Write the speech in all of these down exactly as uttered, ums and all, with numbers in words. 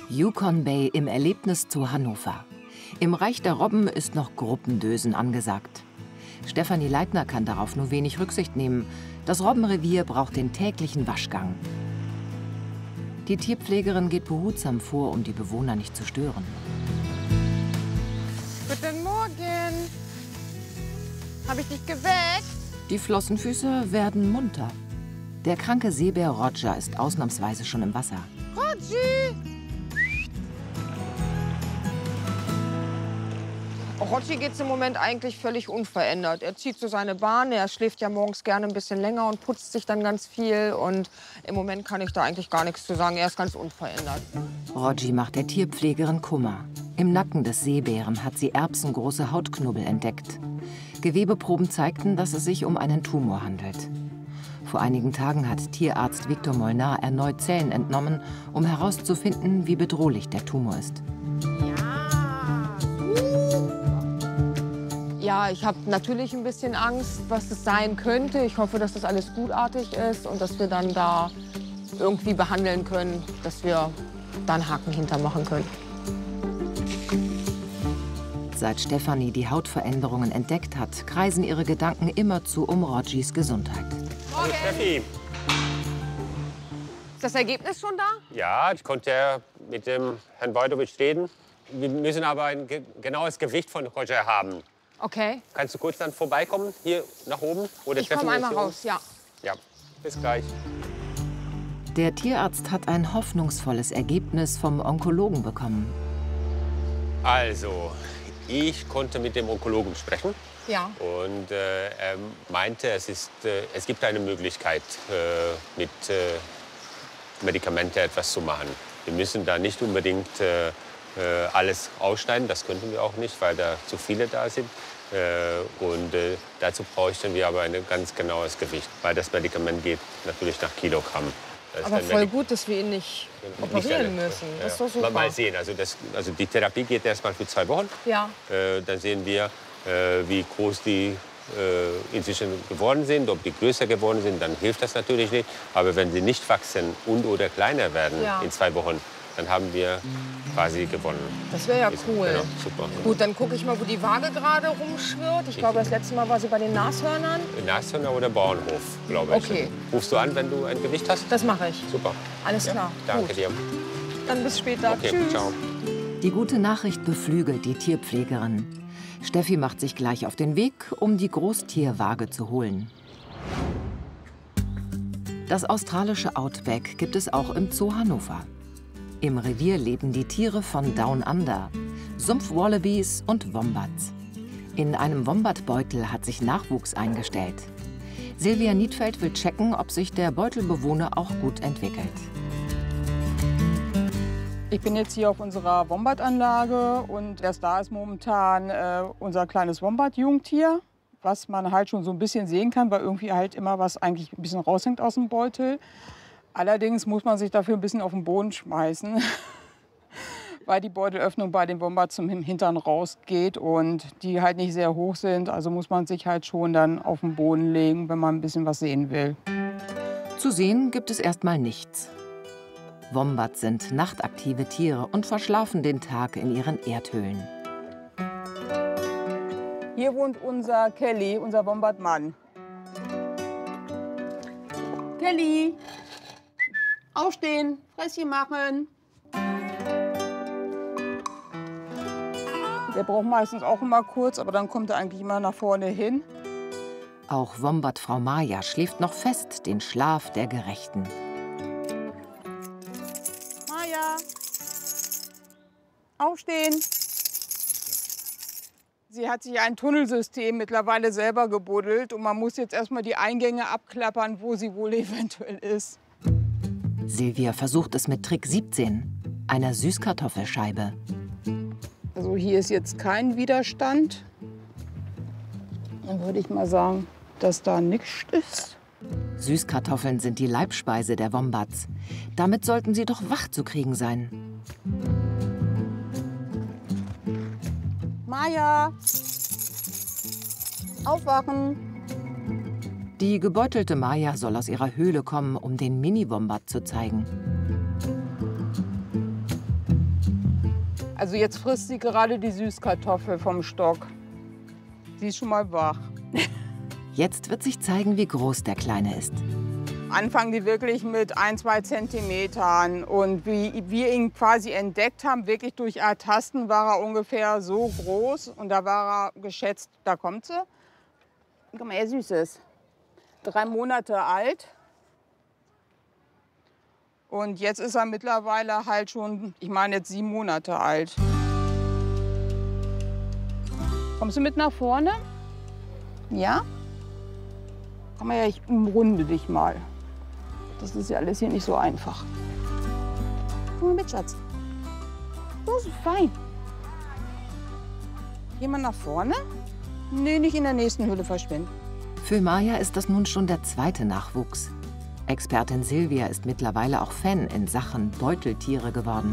Yukon Bay im Erlebnis zu Hannover. Im Reich der Robben ist noch Gruppendösen angesagt. Stefanie Leitner kann darauf nur wenig Rücksicht nehmen. Das Robbenrevier braucht den täglichen Waschgang. Die Tierpflegerin geht behutsam vor, um die Bewohner nicht zu stören. Guten Morgen. Habe ich dich geweckt? Die Flossenfüße werden munter. Der kranke Seebär Roger ist ausnahmsweise schon im Wasser. Roger! Roger geht es im Moment eigentlich völlig unverändert. Er zieht so seine Bahn, er schläft ja morgens gerne ein bisschen länger und putzt sich dann ganz viel. Und im Moment kann ich da eigentlich gar nichts zu sagen, er ist ganz unverändert. Roger macht der Tierpflegerin Kummer. Im Nacken des Seebären hat sie erbsengroße Hautknubbel entdeckt. Gewebeproben zeigten, dass es sich um einen Tumor handelt. Vor einigen Tagen hat Tierarzt Victor Molnar erneut Zellen entnommen, um herauszufinden, wie bedrohlich der Tumor ist. Ja, ich habe natürlich ein bisschen Angst, was es sein könnte. Ich hoffe, dass das alles gutartig ist und dass wir dann da irgendwie behandeln können, dass wir da einen Haken hintermachen können. Seit Stefanie die Hautveränderungen entdeckt hat, kreisen ihre Gedanken immerzu um Rogis Gesundheit. Hallo Steffi. Ist das Ergebnis schon da? Ja, ich konnte ja mit dem Herrn Wojtowicz reden. Wir müssen aber ein ge genaues Gewicht von Roger haben. Okay. Kannst du kurz dann vorbeikommen, hier nach oben? Oder ich komme einmal raus, ja. Ja, bis gleich. Der Tierarzt hat ein hoffnungsvolles Ergebnis vom Onkologen bekommen. Also, ich konnte mit dem Onkologen sprechen. Ja. Und äh, er meinte, es, ist, äh, es gibt eine Möglichkeit, äh, mit äh, Medikamenten etwas zu machen. Wir müssen da nicht unbedingt äh, äh, alles ausschneiden, das könnten wir auch nicht, weil da zu viele da sind. Äh, und äh, dazu bräuchten wir aber ein ganz genaues Gewicht, weil das Medikament geht natürlich nach Kilogramm. Aber voll gut, dass wir ihn nicht operieren müssen. Das ist doch super. Mal sehen, also, das, also die Therapie geht erst mal für zwei Wochen. Ja. Äh, dann sehen wir, äh, wie groß die äh, inzwischen geworden sind. Ob die größer geworden sind, dann hilft das natürlich nicht. Aber wenn sie nicht wachsen und oder kleiner werden ja. in zwei Wochen, dann haben wir quasi gewonnen. Das wäre ja Ist, cool. Genau, super. Gut, dann gucke ich mal, wo die Waage gerade rumschwirrt. Ich glaube, das letzte Mal war sie bei den Nashörnern. Nashörner oder Bauernhof, glaube ich. Okay. Rufst du an, wenn du ein Gewicht hast? Das mache ich. Super. Alles ja, klar. Danke Gut. dir. Dann bis später. Okay, Tschüss. ciao. Die gute Nachricht beflügelt die Tierpflegerin. Steffi macht sich gleich auf den Weg, um die Großtierwaage zu holen. Das australische Outback gibt es auch im Zoo Hannover. Im Revier leben die Tiere von Down Under, Sumpfwallabies und Wombats. In einem Wombatbeutel hat sich Nachwuchs eingestellt. Silvia Niedfeld will checken, ob sich der Beutelbewohner auch gut entwickelt. Ich bin jetzt hier auf unserer Wombat-Anlage und der Star ist momentan äh, unser kleines Wombat-Jungtier, was man halt schon so ein bisschen sehen kann, weil irgendwie halt immer was eigentlich ein bisschen raushängt aus dem Beutel. Allerdings muss man sich dafür ein bisschen auf den Boden schmeißen, weil die Beutelöffnung bei den Wombats zum Hintern rausgeht und die halt nicht sehr hoch sind. Also muss man sich halt schon dann auf den Boden legen, wenn man ein bisschen was sehen will. Zu sehen gibt es erstmal nichts. Wombats sind nachtaktive Tiere und verschlafen den Tag in ihren Erdhöhlen. Hier wohnt unser Kelly, unser Wombatmann. Kelly! Aufstehen, Fresschen machen. Der braucht meistens auch immer kurz, aber dann kommt er eigentlich immer nach vorne hin. Auch Wombatfrau Maja schläft noch fest den Schlaf der Gerechten. Maja, aufstehen. Sie hat sich ein Tunnelsystem mittlerweile selber gebuddelt und man muss jetzt erstmal die Eingänge abklappern, wo sie wohl eventuell ist. Silvia versucht es mit Trick siebzehn, einer Süßkartoffelscheibe. Also hier ist jetzt kein Widerstand. Dann würde ich mal sagen, dass da nichts ist. Süßkartoffeln sind die Leibspeise der Wombats. Damit sollten sie doch wach zu kriegen sein. Maja, aufwachen. Die gebeutelte Maja soll aus ihrer Höhle kommen, um den Mini-Wombat zu zeigen. Also jetzt frisst sie gerade die Süßkartoffel vom Stock. Sie ist schon mal wach. Jetzt wird sich zeigen, wie groß der Kleine ist. Anfangen die wirklich mit ein, zwei Zentimetern. Und wie wir ihn quasi entdeckt haben, wirklich durch Ertasten, war er ungefähr so groß. Und da war er geschätzt, da kommt sie. Guck mal, er süß ist. Drei Monate alt. Und jetzt ist er mittlerweile halt schon, ich meine jetzt sieben Monate alt. Kommst du mit nach vorne? Ja? Komm mal her, ich umrunde dich mal. Das ist ja alles hier nicht so einfach. Komm mal mit, Schatz. Das ist fein. Geh mal nach vorne. Nee, nicht in der nächsten Höhle verschwinden. Für Maya ist das nun schon der zweite Nachwuchs. Expertin Silvia ist mittlerweile auch Fan in Sachen Beuteltiere geworden.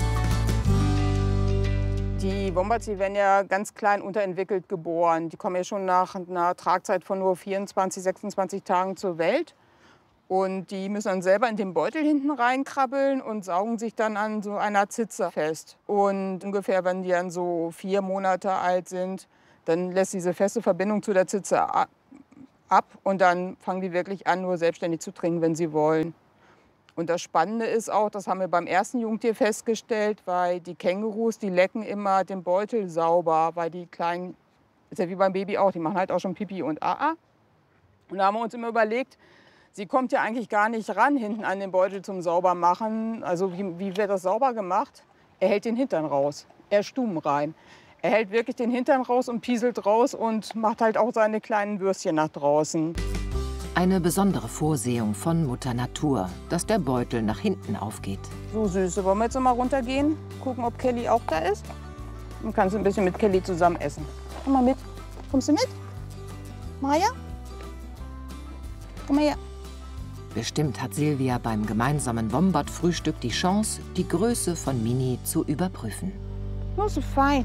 Die Wombats, die werden ja ganz klein unterentwickelt geboren. Die kommen ja schon nach einer Tragzeit von nur vierundzwanzig, sechsundzwanzig Tagen zur Welt. Und die müssen dann selber in den Beutel hinten reinkrabbeln und saugen sich dann an so einer Zitze fest. Und ungefähr, wenn die dann so vier Monate alt sind, dann lässt diese feste Verbindung zu der Zitze ab. Und dann fangen die wirklich an, nur selbstständig zu trinken, wenn sie wollen. Und das Spannende ist auch, das haben wir beim ersten Jungtier festgestellt, weil die Kängurus, die lecken immer den Beutel sauber, weil die kleinen, ist ja wie beim Baby auch, die machen halt auch schon Pipi und Aa. Und da haben wir uns immer überlegt, sie kommt ja eigentlich gar nicht ran hinten an den Beutel zum Saubermachen. Also wie, wie wird das sauber gemacht? Er hält den Hintern raus, er ist stubenrein. Er hält wirklich den Hintern raus und pieselt raus und macht halt auch seine kleinen Würstchen nach draußen. Eine besondere Vorsehung von Mutter Natur, dass der Beutel nach hinten aufgeht. So Süße, wollen wir jetzt noch mal runtergehen? Gucken, ob Kelly auch da ist? Dann kannst du ein bisschen mit Kelly zusammen essen. Komm mal mit. Kommst du mit? Maya? Komm mal her. Bestimmt hat Silvia beim gemeinsamen Wombat-Frühstück die Chance, die Größe von Mini zu überprüfen. Das ist fein.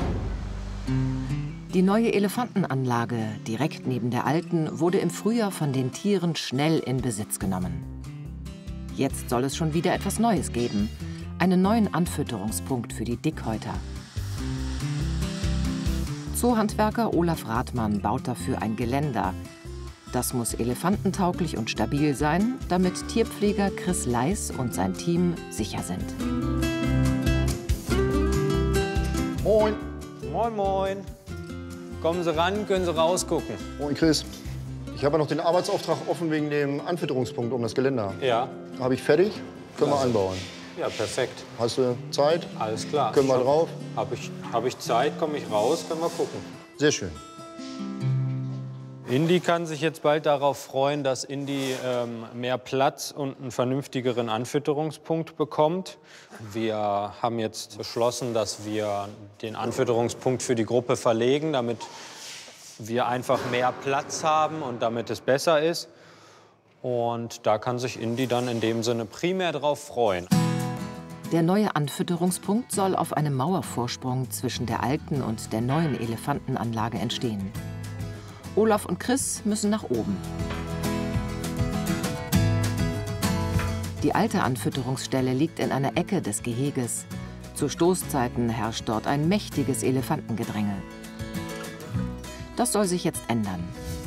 Die neue Elefantenanlage, direkt neben der alten, wurde im Frühjahr von den Tieren schnell in Besitz genommen. Jetzt soll es schon wieder etwas Neues geben. Einen neuen Anfütterungspunkt für die Dickhäuter. Zoohandwerker Olaf Rathmann baut dafür ein Geländer. Das muss elefantentauglich und stabil sein, damit Tierpfleger Chris Leis und sein Team sicher sind. Moin. Moin, moin. Kommen Sie ran, können Sie rausgucken. Moin, Chris. Ich habe ja noch den Arbeitsauftrag offen wegen dem Anfütterungspunkt um das Geländer. Ja. Habe ich fertig, können wir einbauen. Ja, perfekt. Hast du Zeit? Alles klar. Können wir drauf? Habe ich, hab ich Zeit, komme ich raus, können wir gucken. Sehr schön. Indy kann sich jetzt bald darauf freuen, dass Indy ähm, mehr Platz und einen vernünftigeren Anfütterungspunkt bekommt. Wir haben jetzt beschlossen, dass wir den Anfütterungspunkt für die Gruppe verlegen, damit wir einfach mehr Platz haben und damit es besser ist. Und da kann sich Indy dann in dem Sinne primär drauf freuen. Der neue Anfütterungspunkt soll auf einem Mauervorsprung zwischen der alten und der neuen Elefantenanlage entstehen. Olaf und Chris müssen nach oben. Die alte Anfütterungsstelle liegt in einer Ecke des Geheges. Zu Stoßzeiten herrscht dort ein mächtiges Elefantengedränge. Das soll sich jetzt ändern.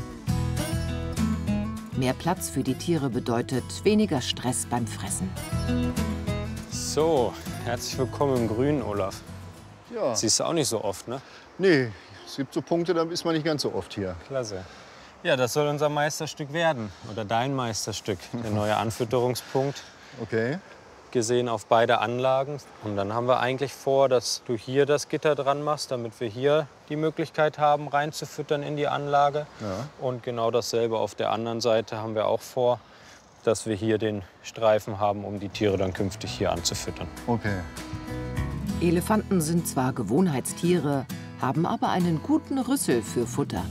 Mehr Platz für die Tiere bedeutet weniger Stress beim Fressen. So, herzlich willkommen im Grünen, Olaf. Ja. Siehst du auch nicht so oft, ne? Nee, es gibt so Punkte, da ist man nicht ganz so oft hier. Klasse. Ja, das soll unser Meisterstück werden. Oder dein Meisterstück, der neue Anfütterungspunkt. Okay. Gesehen auf beide Anlagen. Und dann haben wir eigentlich vor, dass du hier das Gitter dran machst, damit wir hier die Möglichkeit haben, reinzufüttern in die Anlage. Ja. Und genau dasselbe auf der anderen Seite haben wir auch vor, dass wir hier den Streifen haben, um die Tiere dann künftig hier anzufüttern. Okay. Elefanten sind zwar Gewohnheitstiere, haben aber einen guten Rüssel für Futter.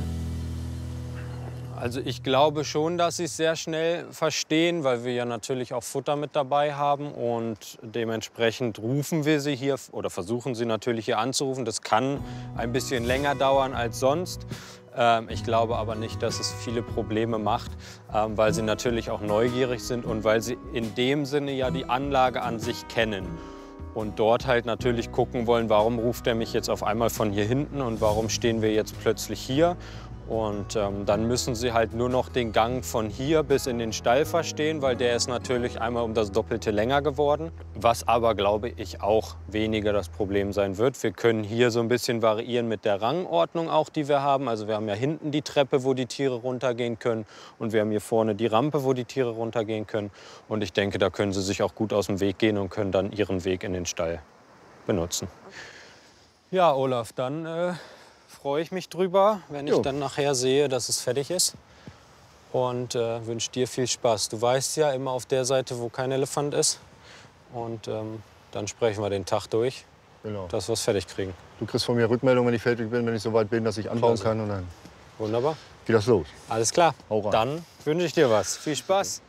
Also ich glaube schon, dass sie es sehr schnell verstehen, weil wir ja natürlich auch Futter mit dabei haben und dementsprechend rufen wir sie hier oder versuchen sie natürlich hier anzurufen. Das kann ein bisschen länger dauern als sonst. Ähm, ich glaube aber nicht, dass es viele Probleme macht, ähm, weil sie natürlich auch neugierig sind und weil sie in dem Sinne ja die Anlage an sich kennen. Und dort halt natürlich gucken wollen, warum ruft er mich jetzt auf einmal von hier hinten und warum stehen wir jetzt plötzlich hier. Und ähm, dann müssen sie halt nur noch den Gang von hier bis in den Stall verstehen, weil der ist natürlich einmal um das Doppelte länger geworden. Was aber, glaube ich, auch weniger das Problem sein wird. Wir können hier so ein bisschen variieren mit der Rangordnung auch, die wir haben. Also wir haben ja hinten die Treppe, wo die Tiere runtergehen können. Und wir haben hier vorne die Rampe, wo die Tiere runtergehen können. Und ich denke, da können sie sich auch gut aus dem Weg gehen und können dann ihren Weg in den Stall benutzen. Ja, Olaf, dann äh, freue ich mich drüber, wenn ich Jo. dann nachher sehe, dass es fertig ist. Und äh, wünsche dir viel Spaß. Du weißt ja, immer auf der Seite, wo kein Elefant ist. Und ähm, dann sprechen wir den Tag durch, Genau. dass wir es fertig kriegen. Du kriegst von mir Rückmeldung, wenn ich fertig bin, wenn ich so weit bin, dass ich anbauen Klasse. kann. Und dann Wunderbar. geht das los. Alles klar. Hau rein. Dann wünsche ich dir was. Viel Spaß.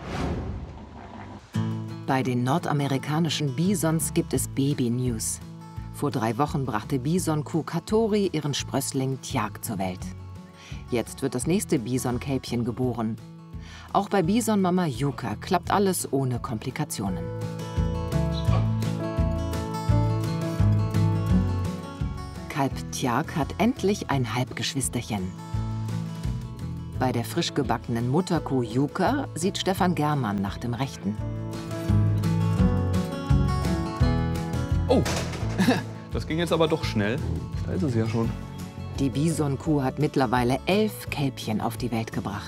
Bei den nordamerikanischen Bisons gibt es Baby-News. Vor drei Wochen brachte Bison-Kuh Katori ihren Sprössling Tjag zur Welt. Jetzt wird das nächste Bison-Kälbchen geboren. Auch bei Bison-Mama Yuka klappt alles ohne Komplikationen. Kalb Tjag hat endlich ein Halbgeschwisterchen. Bei der frisch gebackenen Mutterkuh Yuka sieht Stefan Germann nach dem Rechten. Oh, das ging jetzt aber doch schnell. Da ist es ja schon. Die Bison-Kuh hat mittlerweile elf Kälbchen auf die Welt gebracht.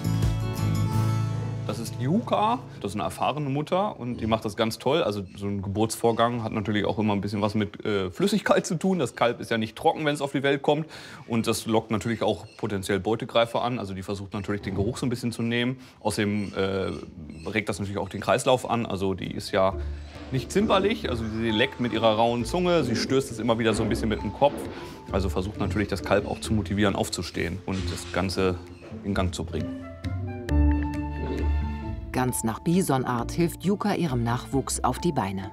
Das ist Yuka, das ist eine erfahrene Mutter und die macht das ganz toll. Also so ein Geburtsvorgang hat natürlich auch immer ein bisschen was mit äh, Flüssigkeit zu tun. Das Kalb ist ja nicht trocken, wenn es auf die Welt kommt. Und das lockt natürlich auch potenziell Beutegreifer an. Also die versucht natürlich den Geruch so ein bisschen zu nehmen. Außerdem äh, regt das natürlich auch den Kreislauf an. Also die ist ja nicht zimperlich, also sie leckt mit ihrer rauen Zunge, sie stößt es immer wieder so ein bisschen mit dem Kopf. Also versucht natürlich das Kalb auch zu motivieren, aufzustehen und das Ganze in Gang zu bringen. Ganz nach Bisonart hilft Yuka ihrem Nachwuchs auf die Beine.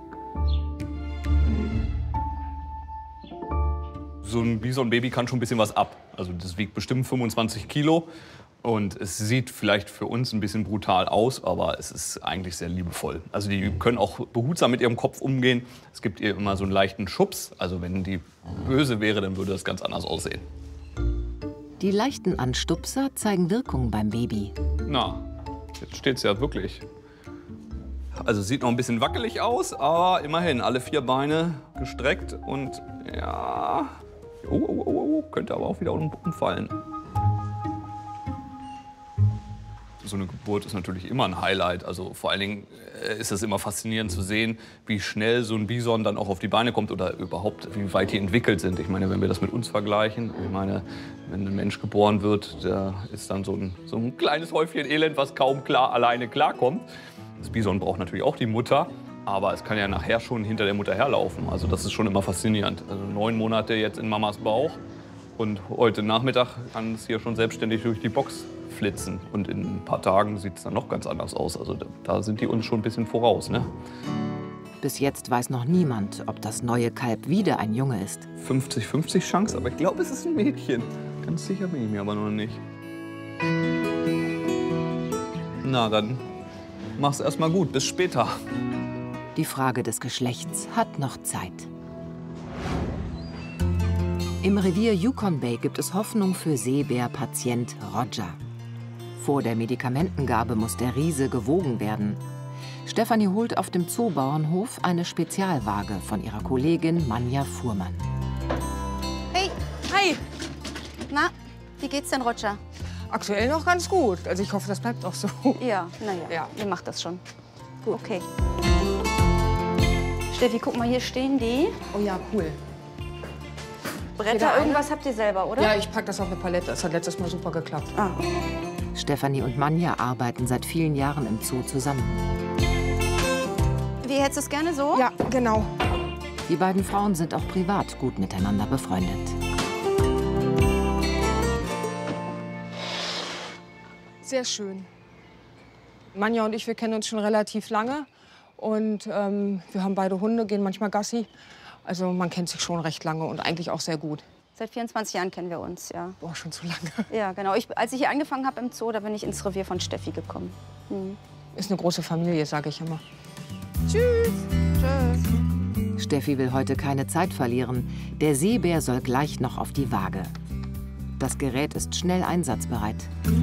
So ein Bison-Baby kann schon ein bisschen was ab. Also das wiegt bestimmt fünfundzwanzig Kilo. Und es sieht vielleicht für uns ein bisschen brutal aus, aber es ist eigentlich sehr liebevoll. Also die können auch behutsam mit ihrem Kopf umgehen. Es gibt ihr immer so einen leichten Schubs. Also wenn die böse wäre, dann würde das ganz anders aussehen. Die leichten Anstupser zeigen Wirkung beim Baby. Na, jetzt steht es ja wirklich. Also es sieht noch ein bisschen wackelig aus, aber immerhin alle vier Beine gestreckt und ja, oh, oh, oh, oh, könnte aber auch wieder umfallen. So eine Geburt ist natürlich immer ein Highlight. Also vor allen Dingen ist es immer faszinierend zu sehen, wie schnell so ein Bison dann auch auf die Beine kommt oder überhaupt, wie weit die entwickelt sind. Ich meine, wenn wir das mit uns vergleichen, ich meine, wenn ein Mensch geboren wird, da ist dann so ein, so ein kleines Häufchen Elend, was kaum klar alleine klarkommt. Das Bison braucht natürlich auch die Mutter, aber es kann ja nachher schon hinter der Mutter herlaufen. Also das ist schon immer faszinierend. Also neun Monate jetzt in Mamas Bauch und heute Nachmittag kann es hier schon selbstständig durch die Box flitzen. Und in ein paar Tagen sieht es dann noch ganz anders aus. Also da sind die uns schon ein bisschen voraus, ne? Bis jetzt weiß noch niemand, ob das neue Kalb wieder ein Junge ist. fünfzig fünfzig Chance, aber ich glaube, es ist ein Mädchen. Ganz sicher bin ich mir aber noch nicht. Na, dann mach's erst mal gut. Bis später. Die Frage des Geschlechts hat noch Zeit. Im Revier Yukon Bay gibt es Hoffnung für Seebär-Patient Roger. Vor der Medikamentengabe muss der Riese gewogen werden. Stefanie holt auf dem Zoobauernhof eine Spezialwaage von ihrer Kollegin Manja Fuhrmann. Hey, Hi! na, wie geht's denn, Roger? Aktuell noch ganz gut. Also ich hoffe, das bleibt auch so. Ja, naja, Ja. ihr macht das schon. Gut. Okay. Steffi, guck mal, hier stehen die Oh ja, cool. Bretter. Jeder Irgendwas habt ihr selber, oder? Ja, ich packe das auf eine Palette. Das hat letztes Mal super geklappt. Ah. Stefanie und Manja arbeiten seit vielen Jahren im Zoo zusammen. Wie hättest du es gerne so? Ja, genau. Die beiden Frauen sind auch privat gut miteinander befreundet. Sehr schön. Manja und ich, wir kennen uns schon relativ lange. Und ähm, wir haben beide Hunde, gehen manchmal Gassi. Also man kennt sich schon recht lange und eigentlich auch sehr gut. Seit vierundzwanzig Jahren kennen wir uns, ja. Boah, schon zu lange. Ja, genau. Ich, als ich hier angefangen habe im Zoo, da bin ich ins Revier von Steffi gekommen. Hm. Ist eine große Familie, sage ich immer. Tschüss. Tschüss. Steffi will heute keine Zeit verlieren. Der Seebär soll gleich noch auf die Waage. Das Gerät ist schnell einsatzbereit.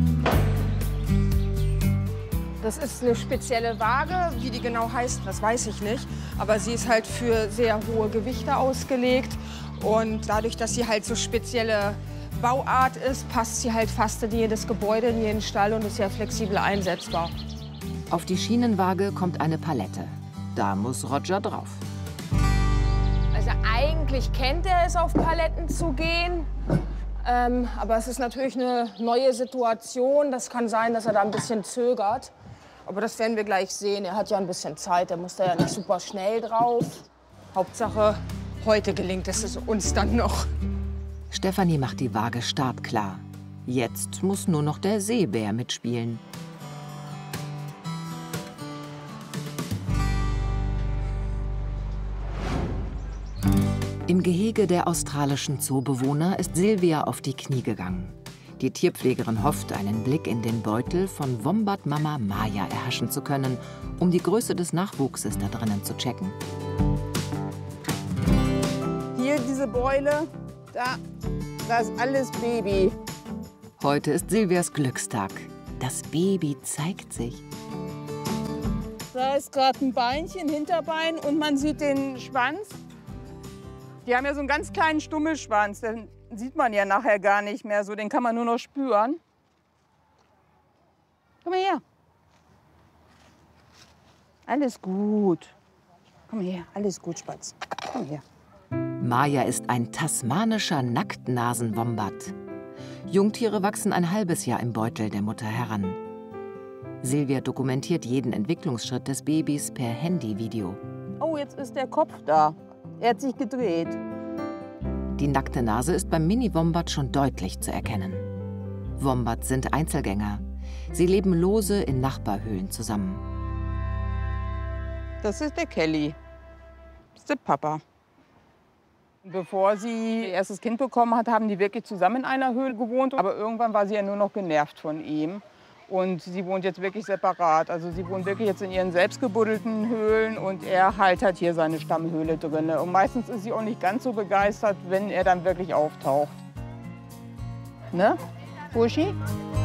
Das ist eine spezielle Waage. Wie die genau heißt, das weiß ich nicht. Aber sie ist halt für sehr hohe Gewichte ausgelegt. Und dadurch, dass sie halt so spezielle Bauart ist, passt sie halt fast in jedes Gebäude, in jeden Stall und ist sehr flexibel einsetzbar. Auf die Schienenwaage kommt eine Palette. Da muss Roger drauf. Also eigentlich kennt er es, auf Paletten zu gehen. Ähm, aber es ist natürlich eine neue Situation. Das kann sein, dass er da ein bisschen zögert. Aber das werden wir gleich sehen. Er hat ja ein bisschen Zeit. Er muss da ja nicht super schnell drauf. Hauptsache, heute gelingt es uns dann noch. Stefanie macht die Waage startklar. Jetzt muss nur noch der Seebär mitspielen. Im Gehege der australischen Zoobewohner ist Silvia auf die Knie gegangen. Die Tierpflegerin hofft, einen Blick in den Beutel von Wombat-Mama Maya erhaschen zu können, um die Größe des Nachwuchses da drinnen zu checken. Hier diese Beule, da, da ist alles Baby. Heute ist Silvias Glückstag. Das Baby zeigt sich. Da ist gerade ein Beinchen, Hinterbein und man sieht den Schwanz. Die haben ja so einen ganz kleinen Stummelschwanz, den sieht man ja nachher gar nicht mehr so, den kann man nur noch spüren. Komm mal her. Alles gut. Komm her, alles gut, Spatz. Komm her. Maya ist ein tasmanischer Nacktnasen-Wombat. Jungtiere wachsen ein halbes Jahr im Beutel der Mutter heran. Silvia dokumentiert jeden Entwicklungsschritt des Babys per Handyvideo. Oh, jetzt ist der Kopf da. Er hat sich gedreht. Die nackte Nase ist beim Mini-Wombat schon deutlich zu erkennen. Wombats sind Einzelgänger. Sie leben lose in Nachbarhöhlen zusammen. Das ist der Kelly. Das ist der Papa. Bevor sie ihr erstes Kind bekommen hat, haben die wirklich zusammen in einer Höhle gewohnt. Aber irgendwann war sie ja nur noch genervt von ihm. Und sie wohnt jetzt wirklich separat. Also sie wohnt wirklich jetzt in ihren selbst gebuddelten Höhlen und er halt hat hier seine Stammhöhle drin. Und meistens ist sie auch nicht ganz so begeistert, wenn er dann wirklich auftaucht. Ne, Buschi?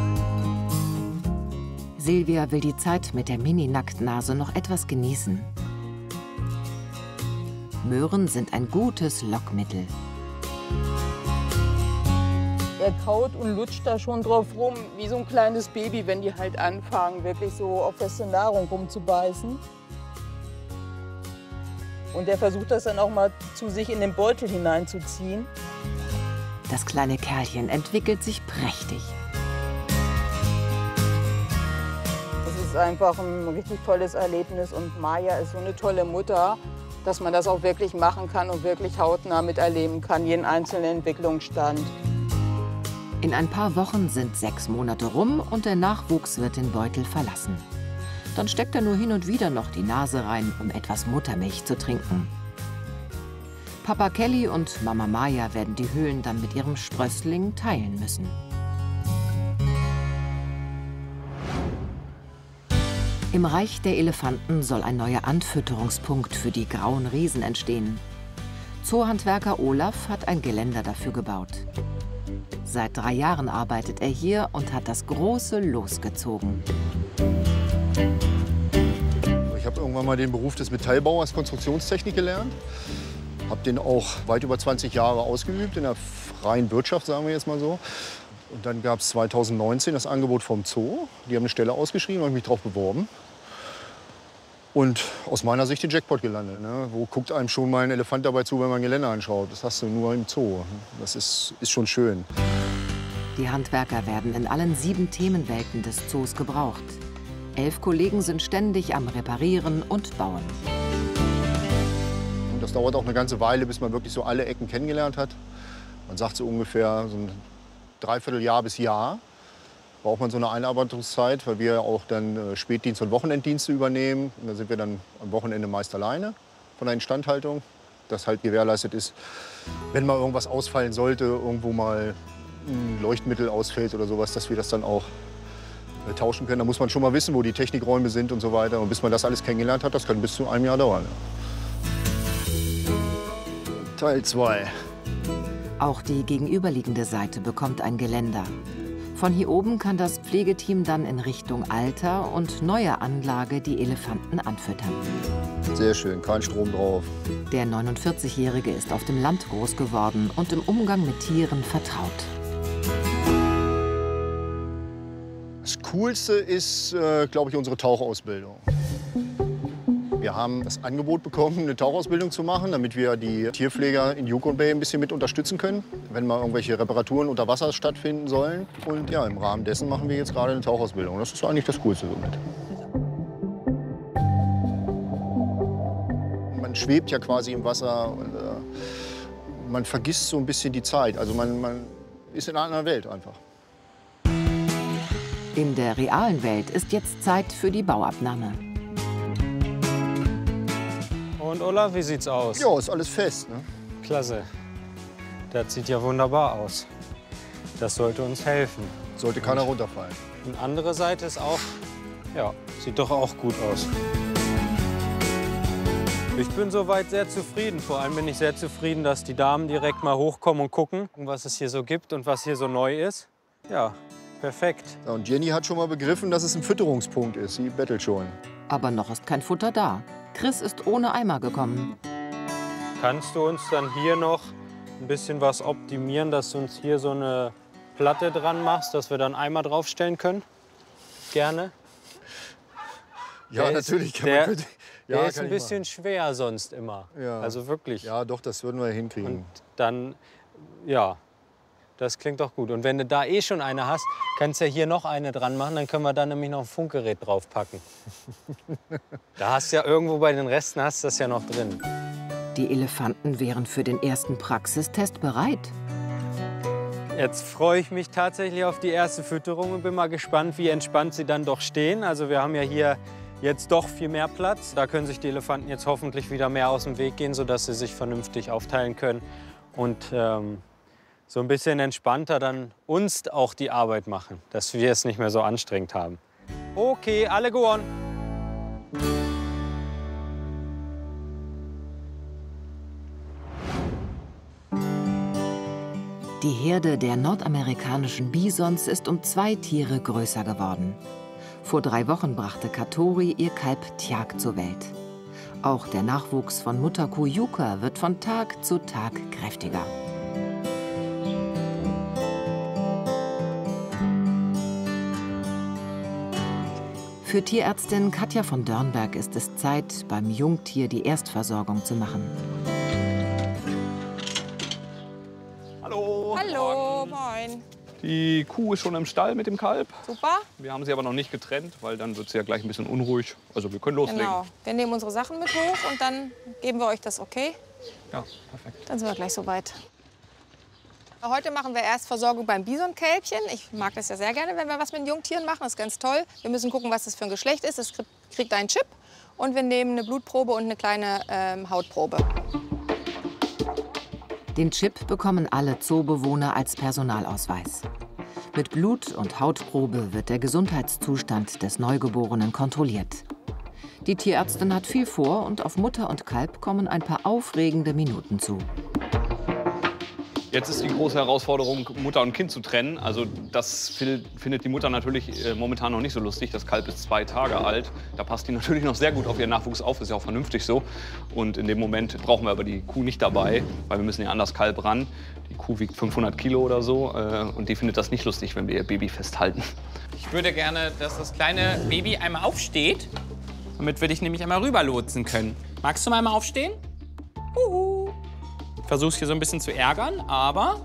Silvia will die Zeit mit der Mini-Nacktnase noch etwas genießen. Möhren sind ein gutes Lockmittel. Er kaut und lutscht da schon drauf rum, wie so ein kleines Baby, wenn die halt anfangen, wirklich so auf feste Nahrung rumzubeißen. Und er versucht das dann auch mal zu sich in den Beutel hineinzuziehen. Das kleine Kerlchen entwickelt sich prächtig. Das ist einfach ein richtig tolles Erlebnis und Maya ist so eine tolle Mutter, dass man das auch wirklich machen kann und wirklich hautnah miterleben kann, jeden einzelnen Entwicklungsstand. In ein paar Wochen sind sechs Monate rum und der Nachwuchs wird den Beutel verlassen. Dann steckt er nur hin und wieder noch die Nase rein, um etwas Muttermilch zu trinken. Papa Kelly und Mama Maya werden die Höhlen dann mit ihrem Sprössling teilen müssen. Im Reich der Elefanten soll ein neuer Anfütterungspunkt für die grauen Riesen entstehen. Zoohandwerker Olaf hat ein Geländer dafür gebaut. Seit drei Jahren arbeitet er hier und hat das große Los gezogen. Ich habe irgendwann mal den Beruf des Metallbauers Konstruktionstechnik gelernt. Habe den auch weit über zwanzig Jahre ausgeübt, in der freien Wirtschaft, sagen wir jetzt mal so. Und dann gab es zweitausendneunzehn das Angebot vom Zoo. Die haben eine Stelle ausgeschrieben, habe mich darauf beworben. Und aus meiner Sicht den Jackpot gelandet. Ne? Wo guckt einem schon mal ein Elefant dabei zu, wenn man ein Gelände anschaut? Das hast du nur im Zoo. Das ist, ist schon schön. Die Handwerker werden in allen sieben Themenwelten des Zoos gebraucht. Elf Kollegen sind ständig am Reparieren und Bauen. Und das dauert auch eine ganze Weile, bis man wirklich so alle Ecken kennengelernt hat. Man sagt so ungefähr so ein Dreivierteljahr bis Jahr. Braucht man so eine Einarbeitungszeit, weil wir auch dann Spätdienst- und Wochenenddienste übernehmen. Und da sind wir dann am Wochenende meist alleine von der Instandhaltung, dass halt gewährleistet ist, wenn mal irgendwas ausfallen sollte, irgendwo mal ein Leuchtmittel ausfällt oder sowas, dass wir das dann auch äh, tauschen können. Da muss man schon mal wissen, wo die Technikräume sind und so weiter. Und bis man das alles kennengelernt hat, das kann bis zu einem Jahr dauern. Ja. Teil zwei. Auch die gegenüberliegende Seite bekommt ein Geländer. Von hier oben kann das Pflegeteam dann in Richtung alter und neuer Anlage die Elefanten anfüttern. Sehr schön, kein Strom drauf. Der neunundvierzigjährige ist auf dem Land groß geworden und im Umgang mit Tieren vertraut. Das Coolste ist, äh, glaube ich, unsere Tauchausbildung. Wir haben das Angebot bekommen, eine Tauchausbildung zu machen, damit wir die Tierpfleger in Yukon Bay ein bisschen mit unterstützen können, wenn mal irgendwelche Reparaturen unter Wasser stattfinden sollen. Und ja, im Rahmen dessen machen wir jetzt gerade eine Tauchausbildung. Das ist eigentlich das Coolste somit. Man schwebt ja quasi im Wasser und äh, man vergisst so ein bisschen die Zeit. Also man, man ist in einer anderen Welt einfach. In der realen Welt ist jetzt Zeit für die Bauabnahme. Und Olaf, wie sieht's aus? Ja, ist alles fest, ne? Klasse. Das sieht ja wunderbar aus. Das sollte uns helfen. Sollte keiner runterfallen. Und andere Seite ist auch, ja, sieht doch auch gut aus. Ich bin soweit sehr zufrieden. Vor allem bin ich sehr zufrieden, dass die Damen direkt mal hochkommen und gucken, was es hier so gibt und was hier so neu ist. Ja, perfekt. Ja, und Jenny hat schon mal begriffen, dass es ein Fütterungspunkt ist. Sie bettelt schon. Aber noch ist kein Futter da. Chris ist ohne Eimer gekommen. Kannst du uns dann hier noch ein bisschen was optimieren, dass du uns hier so eine Platte dran machst, dass wir dann Eimer draufstellen können? Gerne. Ja, der natürlich. Ist, kann der man, ja, der ist ein bisschen schwer sonst immer. Ja. Also wirklich. Ja, doch, das würden wir hinkriegen. Und dann, ja, das klingt doch gut. Und wenn du da eh schon eine hast, kannst du ja hier noch eine dran machen. Dann können wir da nämlich noch ein Funkgerät draufpacken. Da hast du ja irgendwo bei den Resten hast du das ja noch drin. Die Elefanten wären für den ersten Praxistest bereit. Jetzt freue ich mich tatsächlich auf die erste Fütterung und bin mal gespannt, wie entspannt sie dann doch stehen. Also wir haben ja hier jetzt doch viel mehr Platz. Da können sich die Elefanten jetzt hoffentlich wieder mehr aus dem Weg gehen, sodass sie sich vernünftig aufteilen können. Und ähm, so ein bisschen entspannter dann uns auch die Arbeit machen, dass wir es nicht mehr so anstrengend haben. Okay, alle gewonnen. Die Herde der nordamerikanischen Bisons ist um zwei Tiere größer geworden. Vor drei Wochen brachte Katori ihr Kalb Tiag zur Welt. Auch der Nachwuchs von Mutterkuh Yuka wird von Tag zu Tag kräftiger. Für Tierärztin Katja von Dörnberg ist es Zeit, beim Jungtier die Erstversorgung zu machen. Hallo. Hallo, moin. Die Kuh ist schon im Stall mit dem Kalb. Super. Wir haben sie aber noch nicht getrennt, weil dann wird sie ja gleich ein bisschen unruhig. Also wir können loslegen. Genau. Wir nehmen unsere Sachen mit hoch und dann geben wir euch das okay. Ja, perfekt. Dann sind wir gleich soweit. Heute machen wir Erstversorgung beim Bisonkälbchen. Ich mag das ja sehr gerne, wenn wir was mit Jungtieren machen. Das ist ganz toll. Wir müssen gucken, was das für ein Geschlecht ist. Es kriegt einen Chip und wir nehmen eine Blutprobe und eine kleine ähm, Hautprobe. Den Chip bekommen alle Zoobewohner als Personalausweis. Mit Blut- und Hautprobe wird der Gesundheitszustand des Neugeborenen kontrolliert. Die Tierärztin hat viel vor und auf Mutter und Kalb kommen ein paar aufregende Minuten zu. Jetzt ist die große Herausforderung, Mutter und Kind zu trennen. Also das findet die Mutter natürlich äh, momentan noch nicht so lustig. Das Kalb ist zwei Tage alt. Da passt die natürlich noch sehr gut auf ihren Nachwuchs auf. Ist ja auch vernünftig so. Und in dem Moment brauchen wir aber die Kuh nicht dabei, weil wir müssen ja an das Kalb ran. Die Kuh wiegt fünfhundert Kilo oder so äh, und die findet das nicht lustig, wenn wir ihr Baby festhalten. Ich würde gerne, dass das kleine Baby einmal aufsteht, damit wir dich nämlich einmal rüberlotsen können. Magst du mal einmal aufstehen? Uhu. Versuch's hier so ein bisschen zu ärgern, aber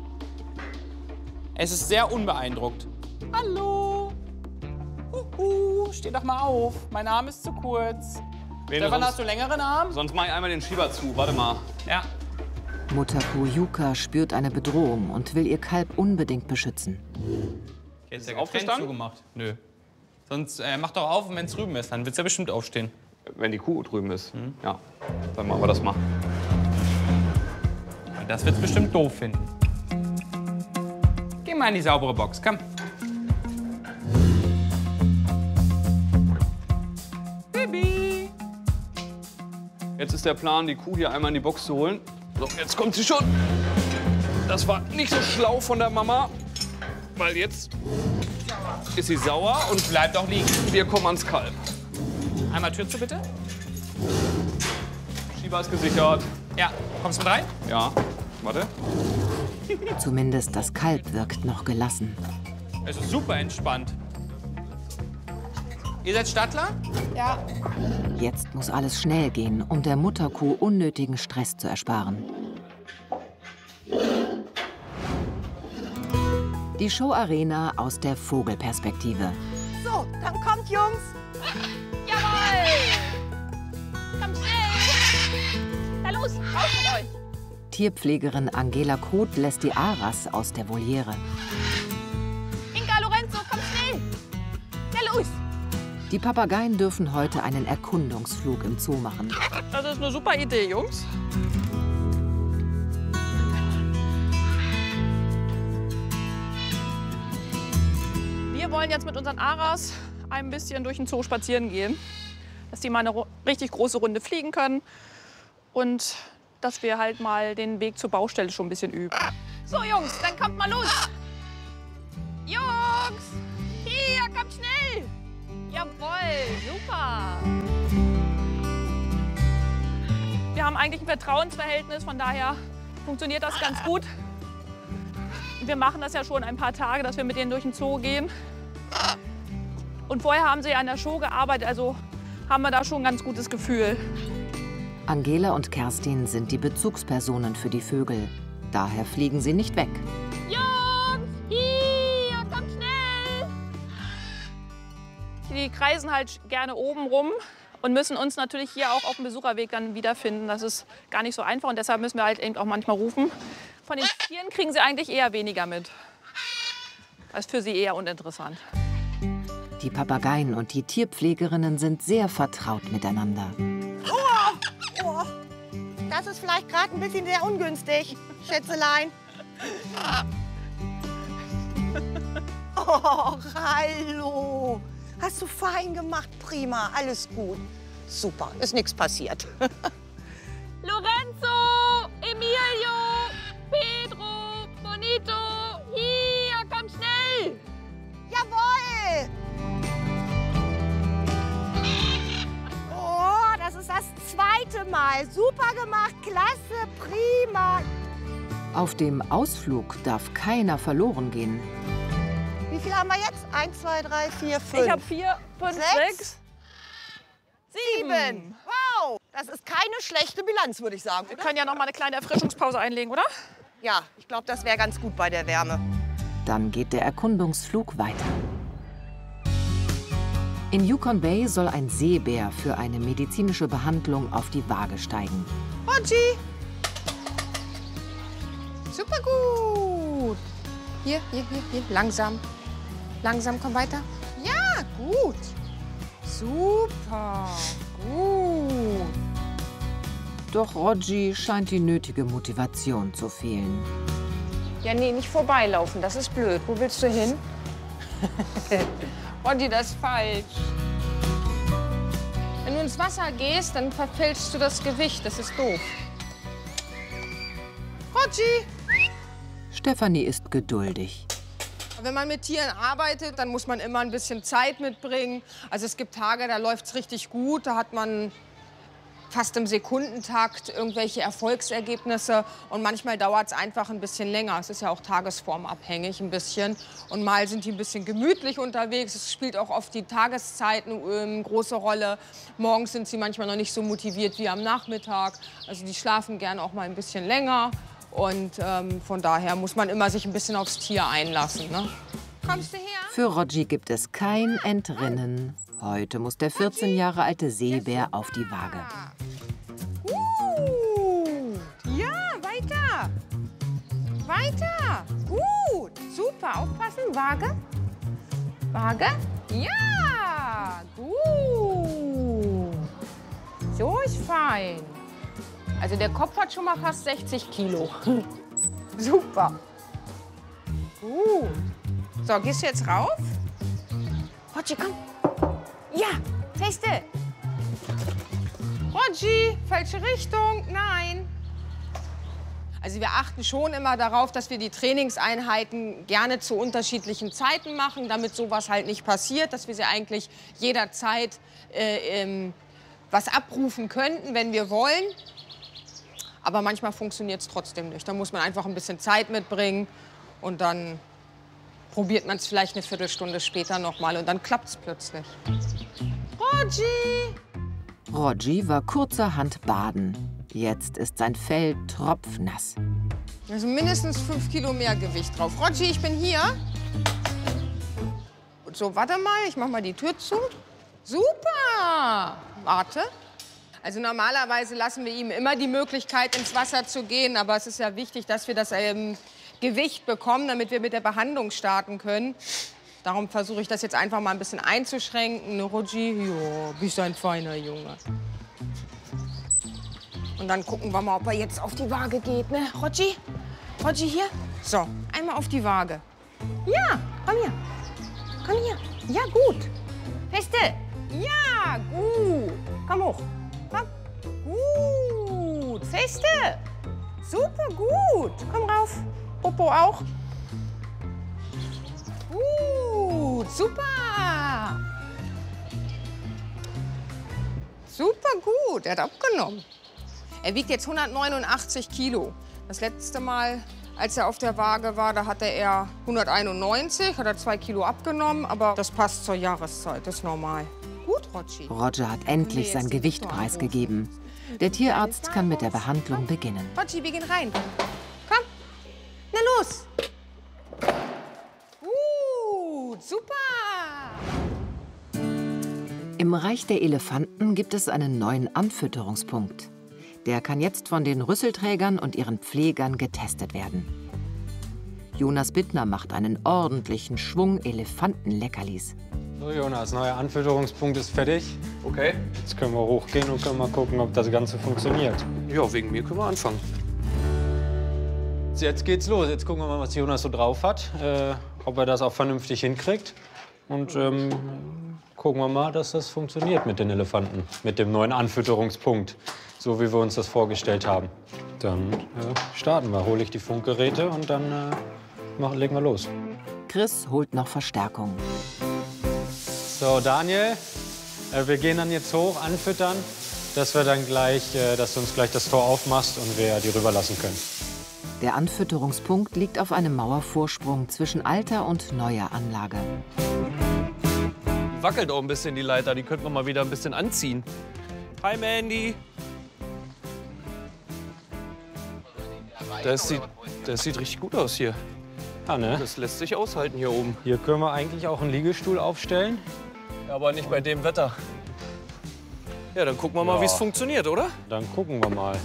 es ist sehr unbeeindruckt. Hallo. Uhu. Steh doch mal auf. Mein Arm ist zu kurz. Bene, Stefan, sonst, hast du längeren Arm? Sonst mach ich einmal den Schieber zu. Warte mal. Ja. Mutterkuh Yuka spürt eine Bedrohung und will ihr Kalb unbedingt beschützen. Jetzt ist er aufgestanden? zugemacht. Nö. Sonst äh, mach doch auf, wenn es drüben ist. Dann wird's ja bestimmt aufstehen. Wenn die Kuh drüben ist. Mhm. Ja, dann machen wir das mal. Das wird's bestimmt doof finden. Geh mal in die saubere Box, komm. Baby! Jetzt ist der Plan, die Kuh hier einmal in die Box zu holen. So, jetzt kommt sie schon. Das war nicht so schlau von der Mama, weil jetzt ist sie sauer und Bleibt auch liegen. wir kommen ans Kalb. Einmal Tür zu, bitte. Schieber ist gesichert. Ja, kommst du mit rein? Ja, warte. Zumindest das Kalb wirkt noch gelassen. Es ist super entspannt. Ihr seid Stadtler? Ja. Jetzt muss alles schnell gehen, um der Mutterkuh unnötigen Stress zu ersparen. Die Showarena aus der Vogelperspektive. So, dann kommt, Jungs. Jawohl! Kommt schnell! Na los, raus mit euch! Tierpflegerin Angela Kroth lässt die Aras aus der Voliere. Inga, Lorenzo, komm schnell! Na los! Die Papageien dürfen heute einen Erkundungsflug im Zoo machen. Das ist eine super Idee, Jungs. Wir wollen jetzt mit unseren Aras ein bisschen durch den Zoo spazieren gehen. Dass die mal eine richtig große Runde fliegen können. Und dass wir halt mal den Weg zur Baustelle schon ein bisschen üben. So, Jungs, dann kommt mal los! Jungs! Hier, kommt schnell! Jawohl, super! Wir haben eigentlich ein Vertrauensverhältnis, von daher funktioniert das ganz gut. Wir machen das ja schon ein paar Tage, dass wir mit denen durch den Zoo gehen. Und vorher haben sie ja an der Show gearbeitet, also haben wir da schon ein ganz gutes Gefühl. Angela und Kerstin sind die Bezugspersonen für die Vögel. Daher fliegen sie nicht weg. Jungs, hier, kommt schnell! Die kreisen halt gerne oben rum und müssen uns natürlich hier auch auf dem Besucherweg dann wiederfinden. Das ist gar nicht so einfach und deshalb müssen wir halt eben auch manchmal rufen. Von den Tieren kriegen sie eigentlich eher weniger mit. Das ist für sie eher uninteressant. Die Papageien und die Tierpflegerinnen sind sehr vertraut miteinander. Oh, oh. Das ist vielleicht gerade ein bisschen sehr ungünstig, Schätzelein. Oh, hallo. Hast du fein gemacht, prima, alles gut. Super, ist nichts passiert. Lorenzo, Emilio, Pedro, Bonito, hier, kommt schnell! Jawohl! Oh, das ist das zweite Mal. Super gemacht, klasse, prima. Auf dem Ausflug darf keiner verloren gehen. Wie viel haben wir jetzt? Eins, zwei, drei, vier, fünf. Ich habe vier, fünf, Sechs, sechs, sieben. sieben. Wow, das ist keine schlechte Bilanz, würde ich sagen. Wir können ja noch mal eine kleine Erfrischungspause einlegen, oder? Ja, ich glaube, das wäre ganz gut bei der Wärme. Dann geht der Erkundungsflug weiter. In Yukon Bay soll ein Seebär für eine medizinische Behandlung auf die Waage steigen. Rogi! Super gut! Hier, hier, hier, hier. Langsam. Langsam, komm weiter. Ja, gut. Super. Gut. Doch Rogi scheint die nötige Motivation zu fehlen. Ja, nee, nicht vorbeilaufen. Das ist blöd. Wo willst du hin? Rogi, das ist falsch. Wenn du ins Wasser gehst, dann verfälschst du das Gewicht. Das ist doof. Rogi! Stefanie ist geduldig. Wenn man mit Tieren arbeitet, dann muss man immer ein bisschen Zeit mitbringen. Also es gibt Tage, da läuft es richtig gut. Da hat man fast im Sekundentakt irgendwelche Erfolgsergebnisse. Und manchmal dauert es einfach ein bisschen länger. Es ist ja auch tagesformabhängig ein bisschen. Und mal sind die ein bisschen gemütlich unterwegs. Es spielt auch oft die Tageszeit eine äh, große Rolle. Morgens sind sie manchmal noch nicht so motiviert wie am Nachmittag. Also die schlafen gern auch mal ein bisschen länger. Und ähm, von daher muss man immer sich ein bisschen aufs Tier einlassen. Ne? Kommst du her? Für Rogi gibt es kein Entrinnen. Heute muss der vierzehn Jahre alte Seebär auf die Waage. Gut. Ja, weiter. Weiter. Gut. Super. Aufpassen. Waage. Waage. Ja. Gut. So ist fein. Also der Kopf hat schon mal fast sechzig Kilo. Super. Gut. So, gehst du jetzt rauf? Rogi, komm. Ja, feste. Rogi, falsche Richtung. Nein. Also wir achten schon immer darauf, dass wir die Trainingseinheiten gerne zu unterschiedlichen Zeiten machen, damit sowas halt nicht passiert, dass wir sie eigentlich jederzeit äh, ähm, was abrufen könnten, wenn wir wollen. Aber manchmal funktioniert es trotzdem nicht. Da muss man einfach ein bisschen Zeit mitbringen und dann probiert man es vielleicht eine Viertelstunde später noch mal und dann klappt es plötzlich. Rogi! Rogi war kurzerhand baden. Jetzt ist sein Fell tropfnass. Also mindestens fünf Kilo mehr Gewicht drauf. Rogi, ich bin hier. So, warte mal, ich mach mal die Tür zu. Super! Warte. Also normalerweise lassen wir ihm immer die Möglichkeit, ins Wasser zu gehen. Aber es ist ja wichtig, dass wir das ähm, Gewicht bekommen, damit wir mit der Behandlung starten können. Darum versuche ich das jetzt einfach mal ein bisschen einzuschränken. Ne, Rogi? Ja, bist ein feiner Junge. Und dann gucken wir mal, ob er jetzt auf die Waage geht, ne? Rogi? Rogi, hier? So, einmal auf die Waage. Ja, komm hier. Komm hier. Ja, gut. Feste. Ja, gut. Komm hoch. Komm. Gut. Feste. Super gut. Komm rauf. Popo auch. Gut. Super. Super gut. Er hat abgenommen. Er wiegt jetzt hundertneunundachtzig Kilo. Das letzte Mal, als er auf der Waage war, da hatte er hunderteinundneunzig, hat er zwei Kilo abgenommen. Aber das passt zur Jahreszeit, das ist normal. Gut, Rogi. Roger hat endlich sein Gewicht preisgegeben. Der Tierarzt kann mit der Behandlung beginnen. Rogi, wir gehen rein. Komm. Na los. Gut, super. Im Reich der Elefanten gibt es einen neuen Anfütterungspunkt. Der kann jetzt von den Rüsselträgern und ihren Pflegern getestet werden. Jonas Bittner macht einen ordentlichen Schwung Elefantenleckerlis. So, Jonas, neuer Anfütterungspunkt ist fertig. Okay. Jetzt können wir hochgehen und können mal gucken, ob das Ganze funktioniert. Ja, wegen mir können wir anfangen. Jetzt geht's los. Jetzt gucken wir mal, was Jonas so drauf hat. Äh, ob er das auch vernünftig hinkriegt. Und ähm, gucken wir mal, dass das funktioniert mit den Elefanten. Mit dem neuen Anfütterungspunkt. So wie wir uns das vorgestellt haben. Dann äh, starten wir. Hole ich die Funkgeräte und dann äh, machen, legen wir los. Chris holt noch Verstärkung. So, Daniel, äh, wir gehen dann jetzt hoch, anfüttern, dass wir dann gleich, äh, dass du uns gleich das Tor aufmachst und wir die rüberlassen können. Der Anfütterungspunkt liegt auf einem Mauervorsprung zwischen alter und neuer Anlage. Die wackelt auch ein bisschen, die Leiter. Die könnten wir mal wieder ein bisschen anziehen. Hi, Mandy. Das sieht, das sieht richtig gut aus hier. Ja, ne? Das lässt sich aushalten hier oben. Hier können wir eigentlich auch einen Liegestuhl aufstellen. Aber nicht bei dem Wetter. Ja, dann gucken wir mal, Ja. wie es funktioniert, oder? Dann gucken wir mal.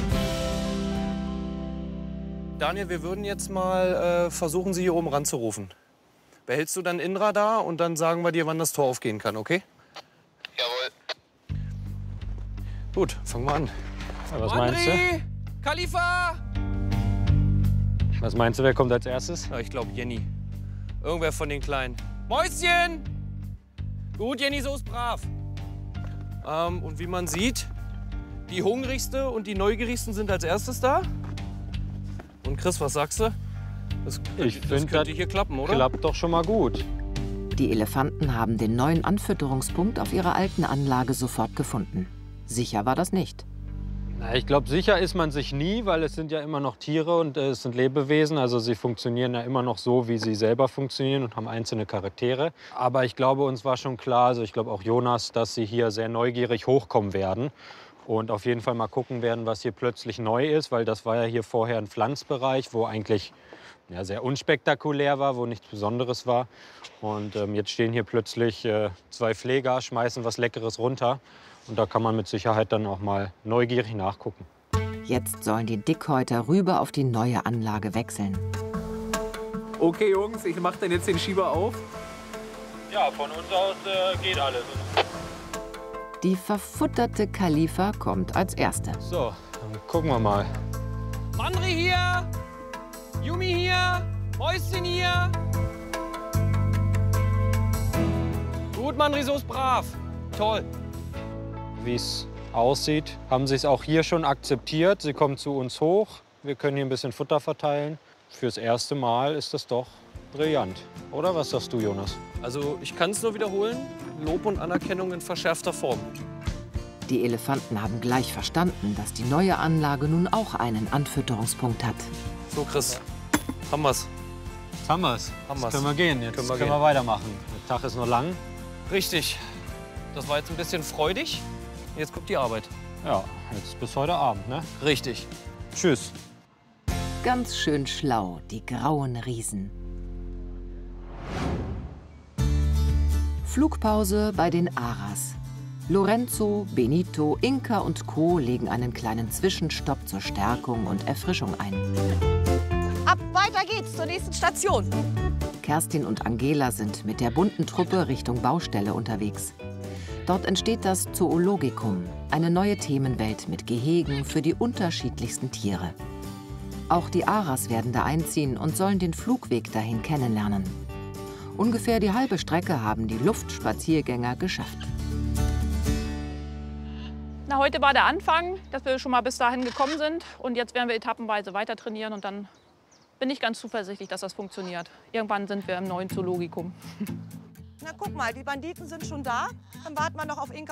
Daniel, wir würden jetzt mal äh, versuchen, Sie hier oben ranzurufen. Behältst du dann Inradar und dann sagen wir dir, wann das Tor aufgehen kann, okay? Jawohl. Gut, fangen wir an. Ja, was meinst du? Khalifa! Was meinst du, wer kommt als erstes? Ja, ich glaube Jenny. Irgendwer von den Kleinen. Mäuschen! Gut, Jenny, so ist brav. Ähm, und wie man sieht, die Hungrigste und die Neugierigsten sind als erstes da. Und Chris, was sagst du? Das, Ich das finde, könnte hier klappen, oder? Klappt doch schon mal gut. Die Elefanten haben den neuen Anfütterungspunkt auf ihrer alten Anlage sofort gefunden. Sicher war das nicht. Na, ich glaube, sicher ist man sich nie, weil es sind ja immer noch Tiere und äh, es sind Lebewesen. Also sie funktionieren ja immer noch so, wie sie selber funktionieren und haben einzelne Charaktere. Aber ich glaube, uns war schon klar, also ich glaube auch Jonas, dass sie hier sehr neugierig hochkommen werden. Und auf jeden Fall mal gucken werden, was hier plötzlich neu ist, weil das war ja hier vorher ein Pflanzbereich, wo eigentlich ja, sehr unspektakulär war, wo nichts Besonderes war. Und ähm, jetzt stehen hier plötzlich äh, zwei Pfleger, schmeißen was Leckeres runter. Und da kann man mit Sicherheit dann auch mal neugierig nachgucken. Jetzt sollen die Dickhäuter rüber auf die neue Anlage wechseln. Okay, Jungs, ich mach dann jetzt den Schieber auf. Ja, von uns aus äh, geht alles. Die verfutterte Khalifa kommt als Erste. So, dann gucken wir mal. Mandri hier! Yumi hier! Mäuschen hier! Gut, Mandri, so ist brav. Toll. Wie es aussieht, haben sie es auch hier schon akzeptiert. Sie kommen zu uns hoch, Wir können hier ein bisschen Futter verteilen. Fürs erste Mal ist das doch brillant. Oder was sagst du, Jonas? Also ich kann es nur wiederholen. Lob und Anerkennung in verschärfter Form. Die Elefanten haben gleich verstanden, dass die neue Anlage nun auch einen Anfütterungspunkt hat. So, Chris, haben wir's. Jetzt haben wir's. Haben Jetzt wir's. können wir gehen. Jetzt Können können wir wir, gehen. weitermachen. Der Tag ist noch lang. Richtig. Das war jetzt ein bisschen freudig. Jetzt kommt die Arbeit. Ja, jetzt bis heute Abend, ne? Richtig. Tschüss. Ganz schön schlau, die grauen Riesen. Flugpause bei den Aras. Lorenzo, Benito, Inka und Co. legen einen kleinen Zwischenstopp zur Stärkung und Erfrischung ein. Ab, weiter geht's zur nächsten Station. Kerstin und Angela sind mit der bunten Truppe Richtung Baustelle unterwegs. Dort entsteht das Zoologikum, eine neue Themenwelt mit Gehegen für die unterschiedlichsten Tiere. Auch die Aras werden da einziehen und sollen den Flugweg dahin kennenlernen. Ungefähr die halbe Strecke haben die Luftspaziergänger geschafft. Na, heute war der Anfang, dass wir schon mal bis dahin gekommen sind. Und jetzt werden wir etappenweise weiter trainieren. Und dann bin ich ganz zuversichtlich, dass das funktioniert. Irgendwann sind wir im neuen Zoologikum. Na guck mal, die Banditen sind schon da. Dann warten wir noch auf Inka